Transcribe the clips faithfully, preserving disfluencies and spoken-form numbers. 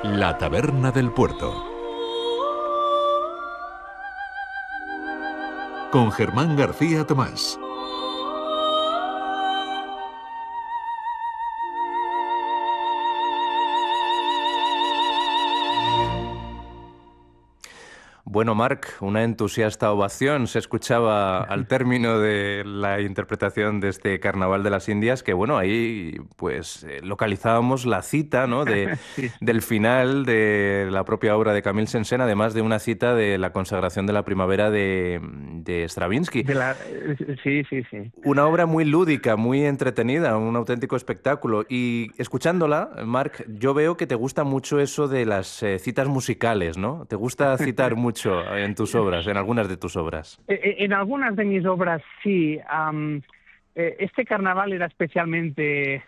La Taberna del Puerto, con Germán García Tomás. Bueno, Marc, una entusiasta ovación se escuchaba al término de la interpretación de este Carnaval de las Indias, que bueno, ahí pues eh, localizábamos la cita, ¿no?, de, Sí, del final de la propia obra de Camille Saint-Saëns, además de una cita de la consagración de la primavera de, de Stravinsky. de la, eh, sí, sí, sí. Una obra muy lúdica, muy entretenida, un auténtico espectáculo. Y escuchándola, Marc, yo veo que te gusta mucho eso de las eh, citas musicales, ¿no? Te gusta citar mucho en tus obras, en algunas de tus obras. Eh, eh, En algunas de mis obras sí. Am, eh, este carnaval era especialmente,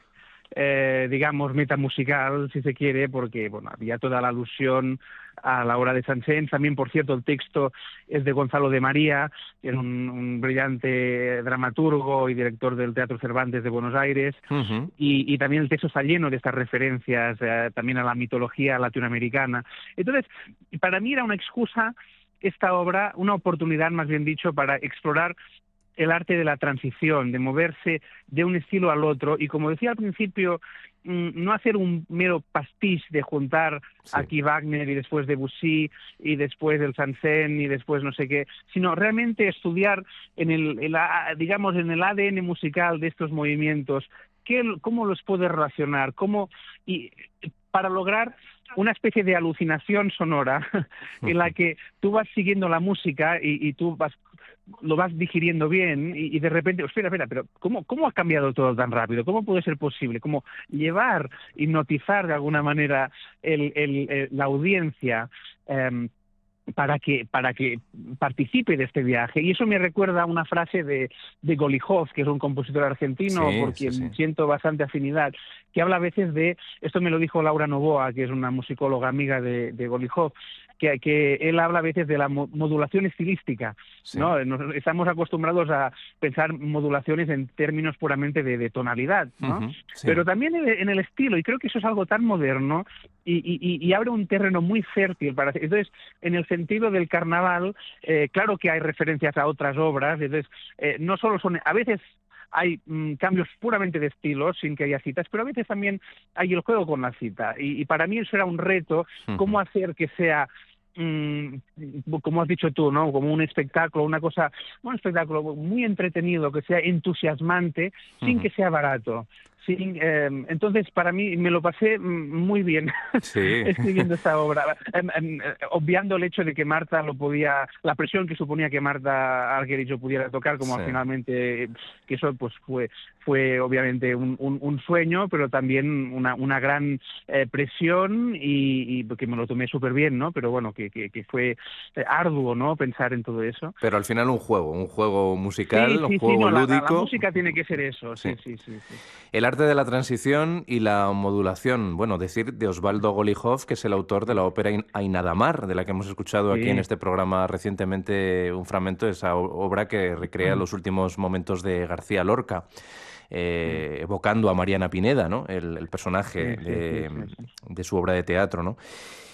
eh, digamos, metamusical, si se quiere, porque bueno, había toda la alusión a la obra de Saint-Saëns. También, por cierto, el texto es de Gonzalo de María, que es un, un brillante dramaturgo y director del Teatro Cervantes de Buenos Aires, Ujú. y, y también el texto está lleno de estas referencias eh, también a la mitología latinoamericana. Entonces, para mí era una excusa esta obra, una oportunidad, más bien dicho, para explorar el arte de la transición, de moverse de un estilo al otro, y como decía al principio, no hacer un mero pastiche de juntar Sí. aquí Wagner y después Debussy y después el Saint-Saëns y después no sé qué, sino realmente estudiar en el, el, digamos, en el A D N musical de estos movimientos, qué, cómo los puede relacionar, cómo, y para lograr una especie de alucinación sonora en la que tú vas siguiendo la música y, y tú vas lo vas digiriendo bien y, y de repente, espera, espera, pero ¿cómo, ¿cómo ha cambiado todo tan rápido? ¿Cómo puede ser posible? ¿Cómo llevar, hipnotizar de alguna manera el, el, el, la audiencia eh, para que para que participe de este viaje? Y eso me recuerda a una frase de, de Golijov, que es un compositor argentino Sí, por sí, sí. quien siento bastante afinidad, que habla a veces de, esto me lo dijo Laura Novoa, que es una musicóloga amiga de, de Golijov, que, que él habla a veces de la modulación estilística, Sí. ¿no? Nos, estamos acostumbrados a pensar modulaciones en términos puramente de, de tonalidad, ¿no? Ujú, sí. Pero también en, en el estilo, y creo que eso es algo tan moderno y, y, y abre un terreno muy fértil para hacer. Entonces, en el sentido del carnaval, eh, claro que hay referencias a otras obras, entonces eh, no solo son, a veces hay mm, cambios puramente de estilo, sin que haya citas, pero a veces también hay el juego con la cita, y, y para mí eso era un reto, cómo hacer que sea, mm, como has dicho tú, ¿no?, como un espectáculo, una cosa, un espectáculo muy entretenido, que sea entusiasmante, sin que sea barato. Sí, eh, entonces para mí me lo pasé muy bien Sí. escribiendo esta obra, eh, eh, obviando el hecho de que Marta lo podía, la presión que suponía que Marta Argerich lo pudiera tocar, como Sí. finalmente, que eso pues fue fue obviamente un, un, un sueño, pero también una, una gran eh, presión, y, y que me lo tomé súper bien, ¿no? Pero bueno, que, que, que fue eh, arduo, ¿no?, pensar en todo eso. Pero al final un juego, un juego Sí, musical, un sí, sí, juego no, la, la, la lúdico. música tiene que ser eso, Sí. sí, sí, sí, sí. El arte de la transición y la modulación. Bueno, decir de Osvaldo Golijov, que es el autor de la ópera Ainadamar, de la que hemos escuchado aquí en Sí. este programa recientemente un fragmento de esa obra que recrea los últimos momentos de García Lorca, eh, evocando a Mariana Pineda, ¿no?, el, el personaje Sí, sí, sí, de, sí, sí. de su obra de teatro, ¿no?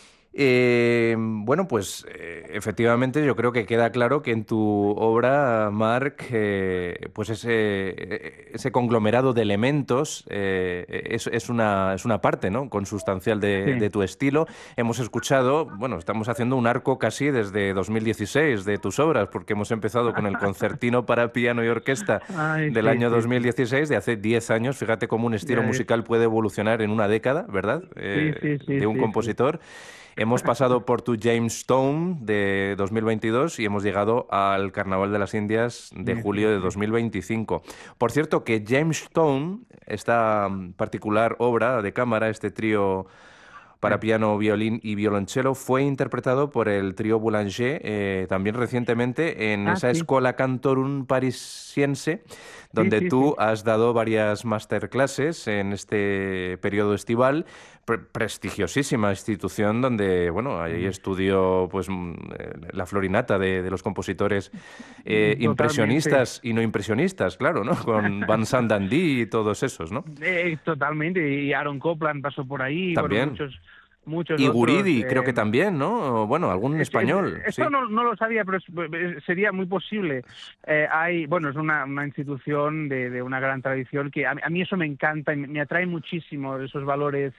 Eh, bueno, pues eh, efectivamente yo creo que queda claro que en tu obra, Marc, eh, pues ese, ese conglomerado de elementos eh, es, es una, es una parte, ¿no?, consustancial de, Sí. de tu estilo. Hemos escuchado, bueno, estamos haciendo un arco casi desde dos mil dieciséis de tus obras, porque hemos empezado con el concertino para piano y orquesta Ay, del sí, año sí, dos mil sí. dieciséis, de hace diez años. Fíjate cómo un estilo Ya ves. musical puede evolucionar en una década, ¿verdad? Sí, Eh, sí, sí, de un sí, sí. compositor. Hemos pasado por tu James Stone de dos mil veintidós y hemos llegado al Carnaval de las Indias de Sí, julio sí, de sí. dos mil veinticinco. Por cierto, que James Stone, esta mm, particular obra de cámara, este trío Sí. para piano, violín y violonchelo, fue interpretado por el trío Boulanger eh, también recientemente en Ah, esa sí, Escola Cantorum Parisiense, sí, donde sí, sí. tú has dado varias masterclasses en este periodo estival. Pre prestigiosísima institución donde, bueno, ahí Mm, estudió pues mm, eh, la florinata de, de los compositores eh, Totalmente. impresionistas y no impresionistas, claro, ¿no? Con Vincent Dandy y todos esos, ¿no? Eh, totalmente. Y Aaron Copland pasó por ahí, bueno, También. muchos muchos Y otros. Guridi, creo que eh, también, ¿no? O, bueno, algún es- es- español, sí. Esto no, no lo sabía, pero es- es- sería muy posible. Eh, hay, bueno, es una, una institución de, de una gran tradición que a, mí a mí eso me encanta y me, me atrae muchísimo esos valores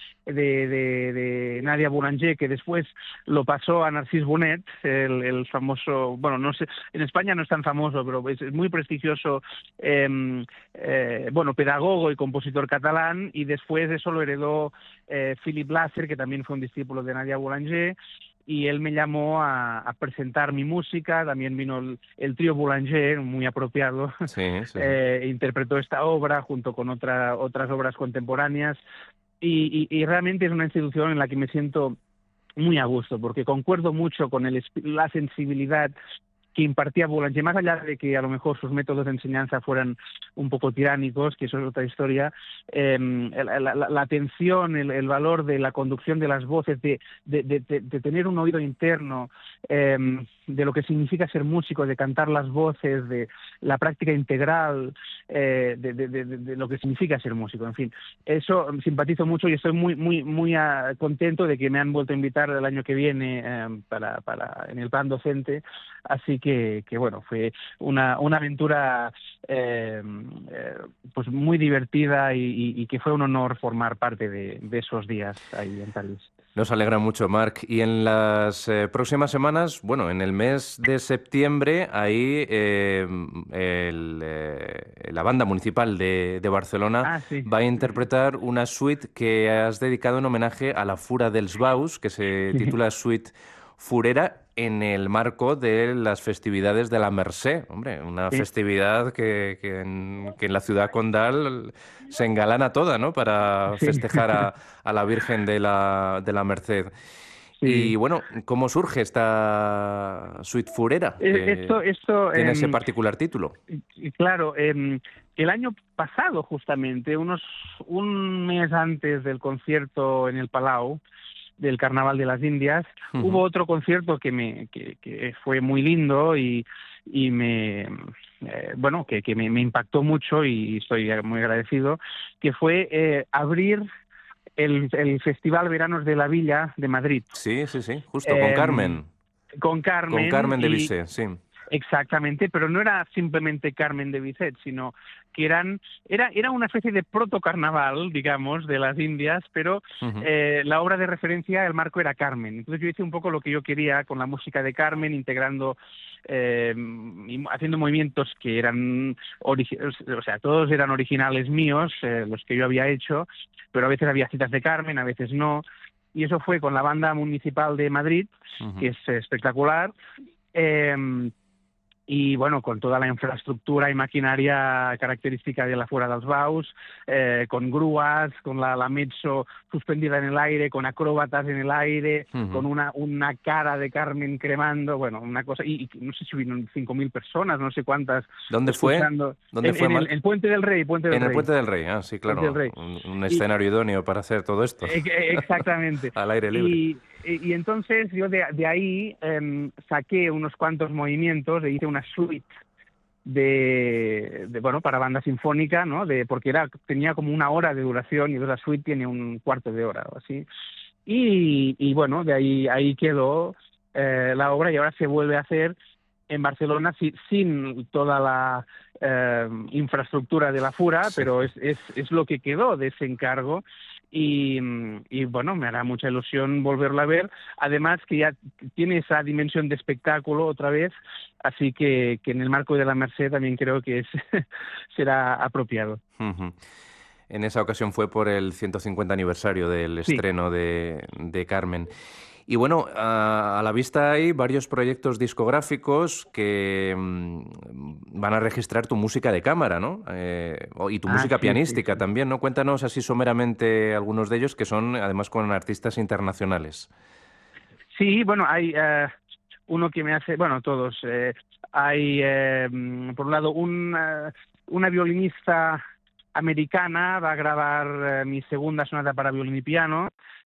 de, de, de Nadia Boulanger, que después lo pasó a Narcís Bonet, el, el famoso, bueno, no sé, en España no es tan famoso, pero es muy prestigioso, eh, eh, bueno, pedagogo y compositor catalán, y después eso lo heredó eh, Philip Lasser, que también fue un discípulo de Nadia Boulanger, y él me llamó a, a presentar mi música. También vino el, el trío Boulanger, muy apropiado, Sí, sí, sí. eh, interpretó esta obra junto con otra, otras obras contemporáneas, y, y, y realmente es una institución en la que me siento muy a gusto, porque concuerdo mucho con el, la sensibilidad que impartía Boulanger, más allá de que a lo mejor sus métodos de enseñanza fueran un poco tiránicos, que eso es otra historia. eh, la, la, la atención, el, el valor de la conducción de las voces, de, de, de, de tener un oído interno, eh, de lo que significa ser músico, de cantar las voces, de la práctica integral, eh, de, de, de, de lo que significa ser músico. En fin, eso simpatizo mucho y estoy muy muy muy uh, contento de que me han vuelto a invitar el año que viene eh, para, para en el plan docente. Así que, que bueno, fue una, una aventura eh, eh, pues muy divertida, y, y, y que fue un honor formar parte de, de esos días ahí en París. Nos alegra mucho, Marc. Y en las eh, próximas semanas, bueno, en el mes de septiembre, ahí eh, el, eh, la banda municipal de, de Barcelona Ah, sí. va a interpretar una suite que has dedicado en homenaje a la Fura dels Baus, que se titula Suite Furera, en el marco de las festividades de la Mercè. Hombre, una Sí. festividad que, que, en, que en la ciudad condal se engalana toda, ¿no? Para Sí. festejar a, a la Virgen de la, de la Merced. Y Sí. bueno, ¿cómo surge esta suite furera Eh, que Esto, esto tiene ese eh, particular título? claro, eh, el año pasado justamente, unos un mes antes del concierto en el Palau del Carnaval de las Indias, Uh-huh. hubo otro concierto que me que, que fue muy lindo y, y me eh, bueno que, que me, me impactó mucho, y estoy muy agradecido, que fue eh, abrir el, el Festival Veranos de la Villa de Madrid. Sí, sí, sí, justo, con Eh, Carmen. con Con Carmen Carmen de y Bizet, sí. exactamente, pero no era simplemente Carmen de Bizet, sino que eran era era una especie de protocarnaval, digamos, de las Indias, pero Uh-huh. eh, la obra de referencia, el marco era Carmen. Entonces yo hice un poco lo que yo quería con la música de Carmen, integrando, eh, haciendo movimientos que eran, o sea, todos eran originales míos, eh, los que yo había hecho, pero a veces había citas de Carmen, a veces no. Y eso fue con la banda municipal de Madrid, Uh-huh. que es espectacular. Eh, y bueno, con toda la infraestructura y maquinaria característica de la Fura dels Baus, eh, con grúas, con la, la mezzo suspendida en el aire, con acróbatas en el aire, Uh-huh. con una, una cara de Carmen cremando, bueno, una cosa, y, y no sé si vino cinco mil personas, no sé cuántas. ¿Dónde escuchando, fue? ¿Dónde en, fue, en el, Marc? el Puente del Rey, Puente del En el Rey. Puente del Rey, ah, sí, Puente del claro. Rey. Un, un Y, escenario idóneo para hacer todo esto. exactamente. Al aire libre. Y, y, y entonces yo de, de ahí eh, saqué unos cuantos movimientos e hice una suite de, de bueno para banda sinfónica, ¿no? De porque era tenía como una hora de duración, y la suite tiene un cuarto de hora o así. Y, y bueno, de ahí ahí quedó eh, la obra, y ahora se vuelve a hacer en Barcelona si, sin toda la eh, infraestructura de la Fura, Sí. pero es, es, es lo que quedó de ese encargo. Y, y bueno, me hará mucha ilusión volverla a ver, además que ya tiene esa dimensión de espectáculo otra vez, así que, que en el marco de la Merced también creo que es será apropiado. Uh-huh. En esa ocasión fue por el ciento cincuenta aniversario del Sí. estreno de, de Carmen. Y bueno, a, a la vista hay varios proyectos discográficos que mmm, van a registrar tu música de cámara, ¿no? Eh, y tu Ah, música sí, pianística sí, sí. también, ¿no? Cuéntanos así someramente algunos de ellos, que son además con artistas internacionales. Sí, bueno, hay uh, uno que me hace, bueno, todos. Eh, hay, eh, por un lado, un, uh, una violinista americana va a grabar uh, mi segunda sonata para violín y piano.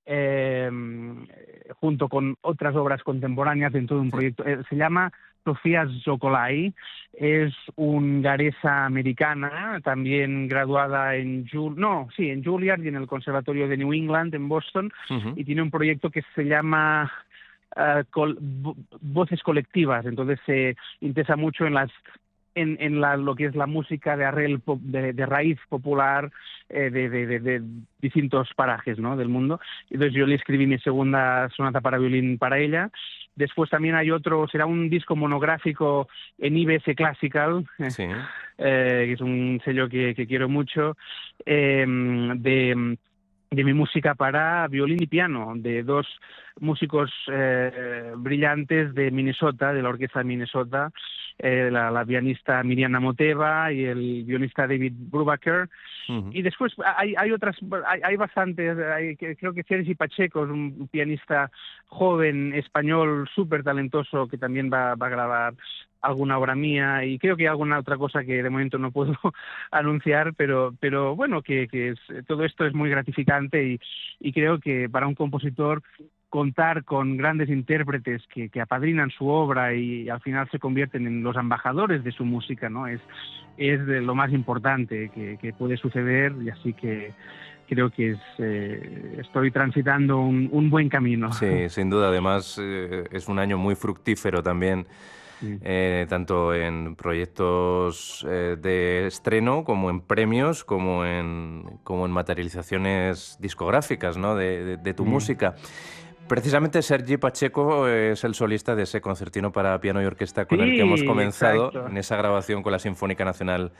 eh, junto con otras obras contemporáneas dentro de un proyecto. Eh, se llama Sofía Zocolai, es hungaresa americana, también graduada en Jul no, sí, en Juilliard y en el Conservatorio de New England en Boston, Uh-huh. y tiene un proyecto que se llama uh, col Voces Colectivas. Entonces se interesa mucho en las en, en la, lo que es la música de arrel, de, de raíz popular eh, de, de, de, de distintos parajes, ¿no?, del mundo. Entonces yo le escribí mi segunda sonata para violín para ella. Después también hay otro, será un disco monográfico en I B S Classical, Sí. eh, que es un sello que, que quiero mucho, eh, de, de mi música para violín y piano, de dos músicos eh, brillantes de Minnesota, de la orquesta de Minnesota, eh, la, la pianista Miriam Amoteva y el guionista David Brubaker. Uh-huh. Y después hay, hay otras, hay, hay bastantes, hay, creo que Sergi Pacheco es un pianista joven, español, súper talentoso, que también va, va a grabar alguna obra mía, y creo que hay alguna otra cosa que de momento no puedo anunciar, pero pero bueno, que, que es, todo esto es muy gratificante, y, y creo que para un compositor contar con grandes intérpretes que, que apadrinan su obra y al final se convierten en los embajadores de su música, ¿no? Es, es de lo más importante que, que puede suceder, y así que creo que es, eh, estoy transitando un, un buen camino. Sí, sin duda. Además, eh, es un año muy fructífero también, Sí. eh, tanto en proyectos eh, de estreno como en premios, como en, como en materializaciones discográficas, ¿no?, de, de, de tu Sí. música. Precisamente Sergi Pacheco es el solista de ese concertino para piano y orquesta con el que hemos Sí, comenzado exacto. en esa grabación con la Sinfónica Nacional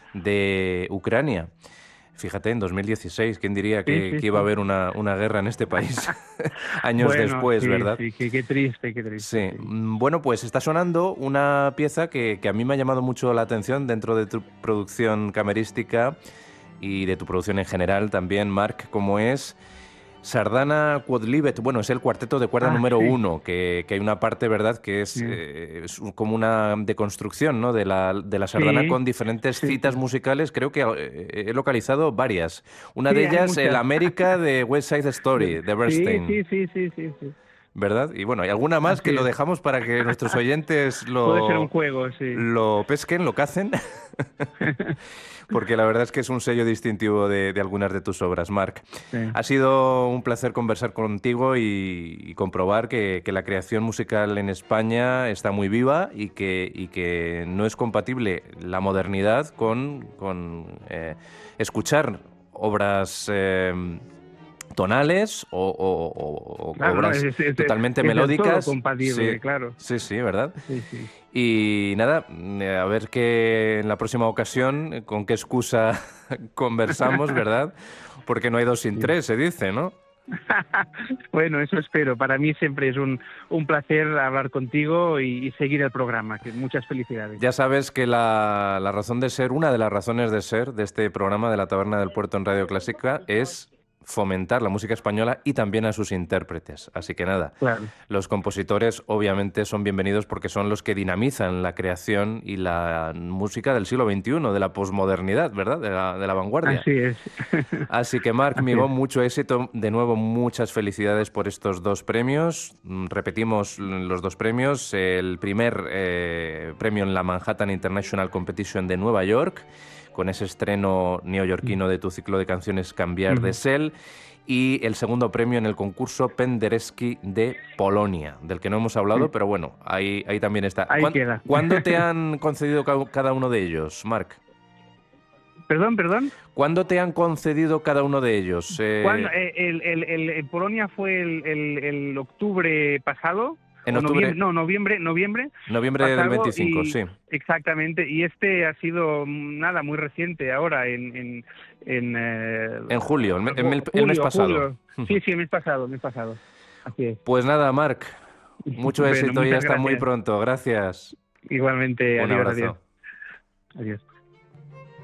de Ucrania. Fíjate, en dos mil dieciséis, ¿quién diría Sí, que, sí, que iba a sí. haber una, una guerra en este país años Bueno, después, sí, ¿verdad? sí, qué, qué triste, qué triste. Sí. Sí. Mm, Bueno, pues está sonando una pieza que, que a mí me ha llamado mucho la atención dentro de tu producción camerística y de tu producción en general también, Marc, como es Sardana Quodlibet. Bueno, es el cuarteto de cuerda Ah, número sí, uno, que, que hay una parte, ¿verdad?, que es, sí, eh, es un- como una deconstrucción, ¿no?, de la, de la sardana sí, con diferentes sí, citas musicales. Creo que eh, he localizado varias. Una sí, de hay ellas, el muchas. América de West Side Story, de Sí, Bernstein, sí, sí, sí, sí, sí. ¿verdad? Y bueno, hay alguna más Así que lo es. dejamos para que nuestros oyentes Puede ser un lo, juego, sí. lo pesquen, lo cacen, porque la verdad es que es un sello distintivo de, de algunas de tus obras, Marc. Sí. Ha sido un placer conversar contigo y, y comprobar que, que la creación musical en España está muy viva y que, y que no es compatible la modernidad con, con eh, escuchar obras eh, tonales o, o- o- o Claro, no, es, obras es, es, totalmente es del todo melódicas. Sí, compatible, claro. sí, sí, ¿verdad? Sí, sí. Y nada, mm, eh, a ver que en la próxima ocasión, eh, con qué excusa conversamos, ¿verdad? Porque no hay dos sin Sí. tres, se dice, ¿no? Bueno, eso espero. Para mí siempre es un, un placer hablar contigo y, y seguir el programa. Que muchas felicidades. Ya sabes que la, la razón de ser, una de las razones de ser de este programa de la Taberna del Puerto en Radio Clásica es fomentar la música española y también a sus intérpretes. Así que nada, Claro. los compositores obviamente son bienvenidos porque son los que dinamizan la creación y la música del siglo veintiuno, de la posmodernidad, ¿verdad? De la, de la vanguardia. Así es. Así que, Marc, Así Migón, es. mucho éxito. De nuevo, muchas felicidades por estos dos premios. Mm, Repetimos los dos premios. El primer eh, premio en la Manhattan International Competition de Nueva York, con ese estreno neoyorquino de tu ciclo de canciones Cambiar de Ujú. Sel. Y el segundo premio en el concurso Penderecki de Polonia, del que no hemos hablado, Sí. pero bueno, ahí, ahí también está. Ahí ¿Cuán- queda. ¿Cuándo te han concedido ca- cada uno de ellos, Marc? Perdón, perdón. ¿Cuándo te han concedido cada uno de ellos? Eh, ¿Cuándo? Eh, el, el, el, el Polonia fue el, el, el octubre pasado. En o octubre, noviembre, no, noviembre, noviembre noviembre del pasado, veinticinco, y, sí. exactamente. Y este ha sido mm, nada muy reciente ahora en en, en, eh, En julio, el, me- el me- el julio, mes pasado. julio. Sí, sí, el mes pasado, el mes pasado. Así es. Pues nada, Marc, mucho Bueno, éxito y muchas hasta muy gracias. pronto. Gracias. Igualmente, Un adiós, abrazo. adiós. Adiós.